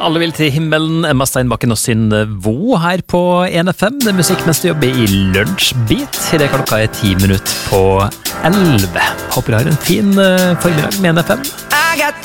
Alle vil til himmelen, Emma Steinbakken og Synne Vo her på 1FM. Det er musikk mens du jobber i Lunsjbit. I det klokka er 10 minutter på 11. Håper du har en fin formiddag med 1FM. I got